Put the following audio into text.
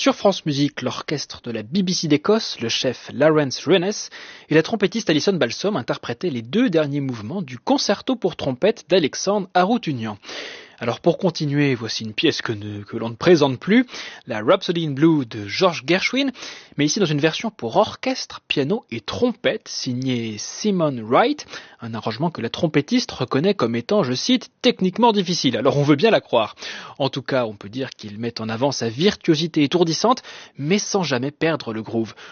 Sur France Musique, l'orchestre de la BBC d'Écosse, le chef Lawrence Renes et la trompettiste Alison Balsom interprétaient les 2 derniers mouvements du concerto pour trompette d'Alexandre Aroutunian. Alors pour continuer, voici une pièce que l'on ne présente plus, la Rhapsody in Blue de George Gershwin, mais ici dans une version pour orchestre, piano et trompette, signée Simon Wright, un arrangement que la trompettiste reconnaît comme étant, je cite, techniquement difficile. Alors on veut bien la croire. En tout cas, on peut dire qu'il met en avant sa virtuosité étourdissante, mais sans jamais perdre le groove.